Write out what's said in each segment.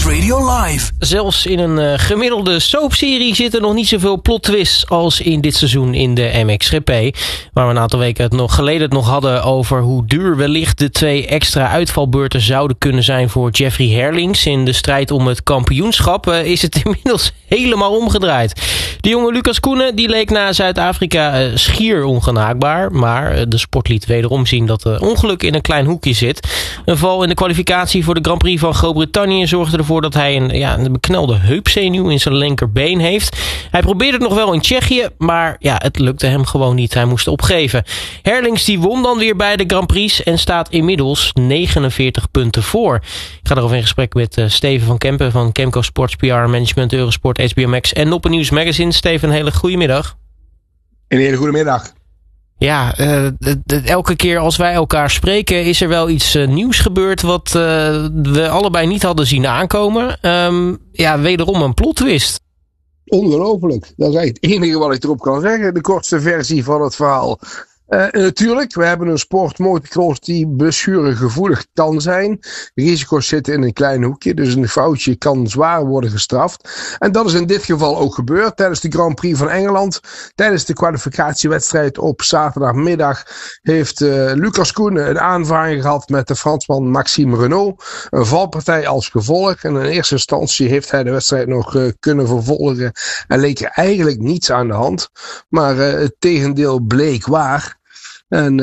Race Radio Live. Zelfs in een gemiddelde soapserie zitten nog niet zoveel plot twists als in dit seizoen in de MXGP. Waar we een aantal weken geleden het nog hadden over hoe duur wellicht de 2 extra uitvalbeurten zouden kunnen zijn voor Jeffrey Herlings. In de strijd om het kampioenschap is het inmiddels helemaal omgedraaid. De jonge Lucas Koenen die leek na Zuid-Afrika schier ongenaakbaar. Maar de sport liet wederom zien dat ongeluk in een klein hoekje zit. Een val in de kwalificatie voor de Grand Prix van Groot-Brittannië zorgde ervoor dat hij een beknelde heupzenuw in zijn linkerbeen heeft. Hij probeerde het nog wel in Tsjechië, maar het lukte hem gewoon niet. Hij moest opgeven. Herlings die won dan weer bij de Grand Prix en staat inmiddels 49 punten voor. Ik ga daarover in gesprek met Steven van Kempen van Kemco Sports PR Management, Eurosport, HBO Max en Noppen News Magazine. Steven, een hele goede middag. Een hele goede middag. Ja, elke keer als wij elkaar spreken is er wel iets nieuws gebeurd wat we allebei niet hadden zien aankomen. Wederom een plot twist. Ongelooflijk. Dat is eigenlijk het enige wat ik erop kan zeggen. De kortste versie van het verhaal. Natuurlijk, we hebben een sport motocross die blessuregevoelig kan zijn. Risico's zitten in een klein hoekje, dus een foutje kan zwaar worden gestraft. En dat is in dit geval ook gebeurd tijdens de Grand Prix van Engeland. Tijdens de kwalificatiewedstrijd op zaterdagmiddag heeft Lucas Koenen een aanvaring gehad met de Fransman Maxime Renault. Een valpartij als gevolg. En in eerste instantie heeft hij de wedstrijd nog kunnen vervolgen en leek er eigenlijk niets aan de hand. Maar het tegendeel bleek waar. En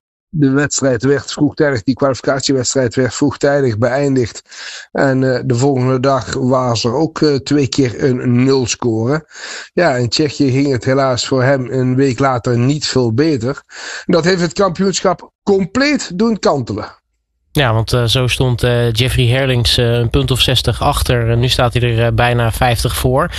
de wedstrijd werd vroegtijdig, die kwalificatiewedstrijd werd vroegtijdig beëindigd. En de volgende dag was er ook 2 keer een 0 score. Ja, in Tsjechië ging het helaas voor hem een week later niet veel beter. Dat heeft het kampioenschap compleet doen kantelen. Ja, want zo stond Jeffrey Herlings een punt of 60 achter. En nu staat hij er bijna 50 voor.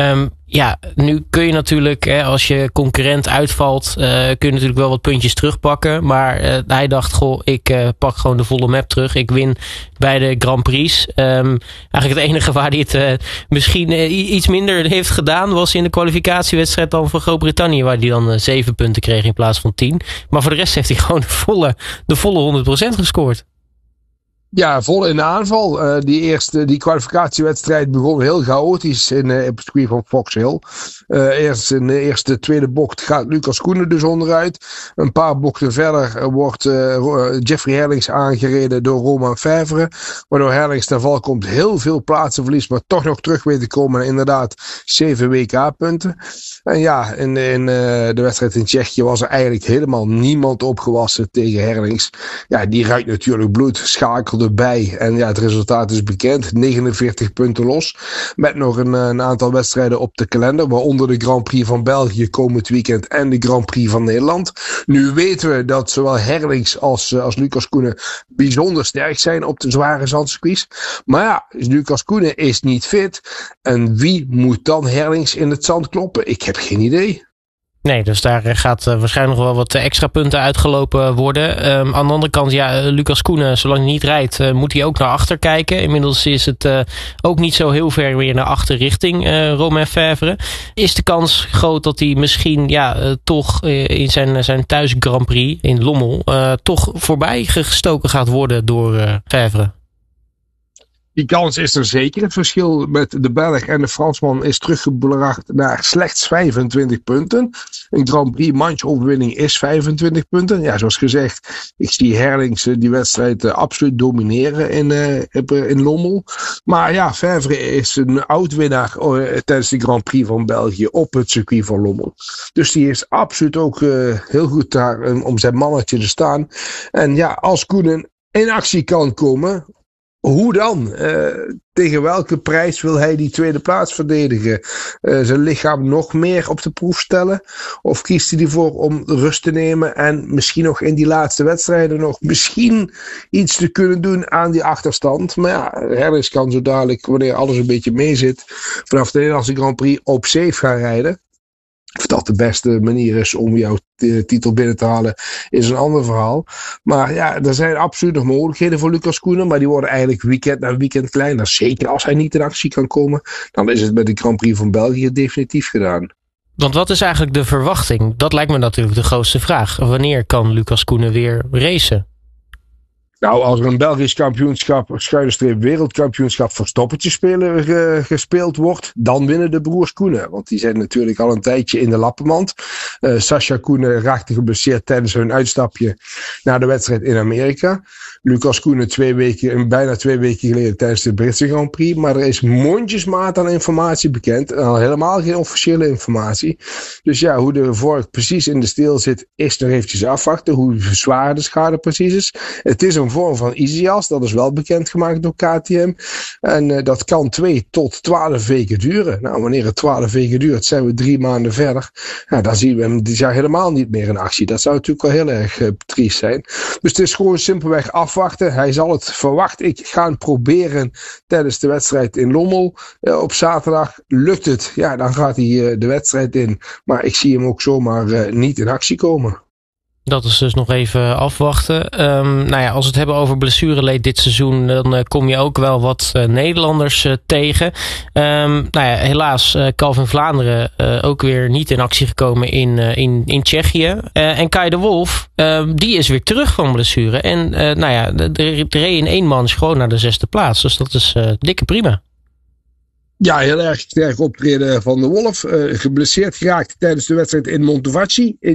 Nu kun je natuurlijk, als je concurrent uitvalt, kun je natuurlijk wel wat puntjes terugpakken. Maar hij dacht, ik pak gewoon de volle map terug. Ik win bij de Grand Prix. Eigenlijk het enige waar hij het misschien iets minder heeft gedaan was in de kwalificatiewedstrijd dan van Groot-Brittannië. Waar hij dan 7 punten kreeg in plaats van 10. Maar voor de rest heeft hij gewoon de volle 100% gescoord. Ja, vol in de aanval. Die kwalificatiewedstrijd begon heel chaotisch in het circuit van Fox Hill. Eerst in de tweede bocht gaat Lucas Koenen dus onderuit. Een paar bochten verder wordt Jeffrey Herlings aangereden door Romain Fevre. Waardoor Herlings ten val komt, heel veel plaatsen verliest, maar toch nog terug weet te komen. En inderdaad 7 WK-punten. En ja, in de wedstrijd in Tsjechië was er eigenlijk helemaal niemand opgewassen tegen Herlings. Ja, die ruikt natuurlijk bloed, schakelde bij. En ja, het resultaat is bekend. 49 punten los. Met nog een aantal wedstrijden op de kalender. Waaronder de Grand Prix van België komend weekend. En de Grand Prix van Nederland. Nu weten we dat zowel Herlings als Lucas Koenen bijzonder sterk zijn op de zware zandcircuits. Maar ja, Lucas Koenen is niet fit. En wie moet dan Herlings in het zand kloppen? Ik heb geen idee. Nee, dus daar gaat waarschijnlijk nog wel wat extra punten uitgelopen worden. Aan de andere kant, Lucas Koenen, zolang hij niet rijdt, moet hij ook naar achter kijken. Inmiddels is het ook niet zo heel ver weer naar achter richting Romain Fevre. Is de kans groot dat hij misschien toch in zijn thuis Grand Prix in Lommel toch voorbij gestoken gaat worden door Fevre? Die kans is er zeker. Het verschil met de Belg en de Fransman is teruggebracht naar slechts 25 punten. Een Grand Prix manchoverwinning is 25 punten. Ja, zoals gezegd, ik zie Herlings die wedstrijd absoluut domineren in Lommel. Maar ja, Fevre is een oud-winnaar tijdens de Grand Prix van België op het circuit van Lommel. Dus die is absoluut ook heel goed daar om zijn mannetje te staan. En ja, als Koenen in actie kan komen, hoe dan? Tegen welke prijs wil hij die tweede plaats verdedigen? Zijn lichaam nog meer op de proef stellen? Of kiest hij ervoor om rust te nemen en misschien nog in die laatste wedstrijden nog misschien iets te kunnen doen aan die achterstand? Maar ja, Herlings kan zo dadelijk, wanneer alles een beetje meezit, vanaf de Nederlandse Grand Prix op safe gaan rijden. Of dat de beste manier is om jouw titel binnen te halen, is een ander verhaal. Maar ja, er zijn absoluut nog mogelijkheden voor Lucas Koenen, maar die worden eigenlijk weekend na weekend kleiner. Zeker als hij niet in actie kan komen, dan is het met de Grand Prix van België definitief gedaan. Want wat is eigenlijk de verwachting? Dat lijkt me natuurlijk de grootste vraag. Wanneer kan Lucas Koenen weer racen? Nou, als er een Belgisch kampioenschap, / wereldkampioenschap voor stoppetjes spelen gespeeld wordt, dan winnen de broers Koenen. Want die zijn natuurlijk al een tijdje in de lappenmand. Sascha Koenen raakte geblesseerd tijdens hun uitstapje naar de wedstrijd in Amerika. Lucas Koenen bijna 2 weken geleden tijdens de Britse Grand Prix. Maar er is mondjesmaat aan informatie bekend. En al helemaal geen officiële informatie. Dus ja, hoe de vork precies in de steel zit, is nog eventjes afwachten. Hoe zwaar de schade precies is. Het is een vorm van ISIAS, dat is wel bekendgemaakt door KTM. En dat kan 2 tot 12 weken duren. Nou, wanneer het 12 weken duurt, zijn we 3 maanden verder. Nou, dan zien we hem dit jaar helemaal niet meer in actie. Dat zou natuurlijk wel heel erg triest zijn. Dus het is gewoon simpelweg afwachten. Hij zal het verwachten. Ik ga het proberen tijdens de wedstrijd in Lommel op zaterdag. Lukt het, ja, dan gaat hij de wedstrijd in. Maar ik zie hem ook zomaar niet in actie komen. Dat is dus nog even afwachten. Nou ja, als we het hebben over blessureleed dit seizoen, dan kom je ook wel wat Nederlanders tegen. Nou ja, helaas Calvin Vlaanderen ook weer niet in actie gekomen in Tsjechië. En Kai de Wolf, die is weer terug van blessure. En nou ja, de reed in 1 man gewoon naar de 6e plaats. Dus dat is dikke prima. Ja, heel erg sterk optreden van de Wolf. Geblesseerd geraakt tijdens de wedstrijd in Montevacchi.